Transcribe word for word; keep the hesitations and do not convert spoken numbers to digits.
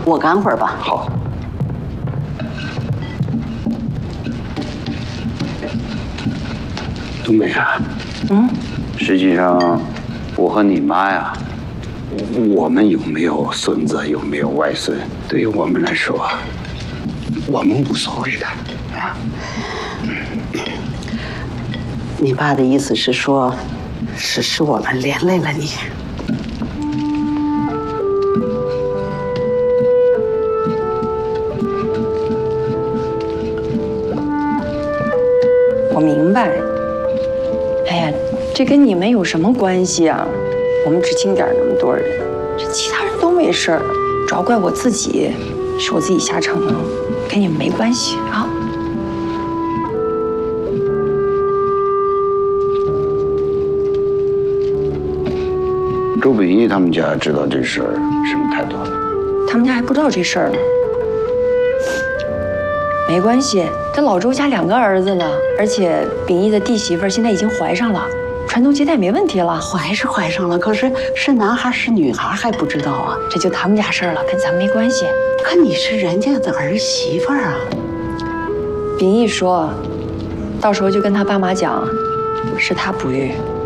我干会儿吧。 好。冬梅啊， 嗯， 实际上，我和你妈呀，我们有没有孙子，有没有外孙，对于我们来说，我们无所谓的啊。 你爸的意思是说，是是我们连累了你。 我明白。哎呀，这跟你们有什么关系啊？我们只清点那么多人，这其他人都没事儿，主要怪我自己，是我自己瞎逞能，跟你们没关系啊。 周秉义他们家知道这事儿什么态度？ 他们家还不知道这事儿呢。没关系，这老周家两个儿子呢，而且秉义的弟媳妇现在已经怀上了，传宗接代没问题了。 怀是怀上了，可是是男孩是女孩还不知道啊， 这就他们家事儿了，跟咱们没关系。 可你是人家的儿媳妇儿啊。 秉义说，到时候就跟他爸妈讲，是他不育。